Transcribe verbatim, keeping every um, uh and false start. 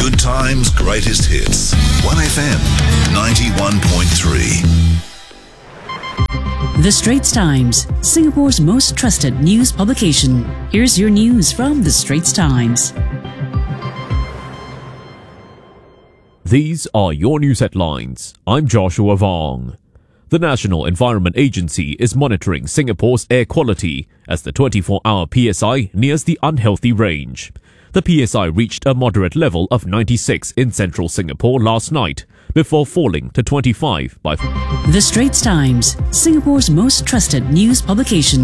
Good times, greatest hits. one F M ninety-one point three. The Straits Times, Singapore's most trusted news publication. Here's your news from The Straits Times. These are your news headlines. I'm Joshua Vong. The National Environment Agency is monitoring Singapore's air quality as the twenty-four hour P S I nears the unhealthy range. The P S I reached a moderate level of ninety-six in central Singapore last night, before falling to twenty-five by... The Straits Times, Singapore's most trusted news publication.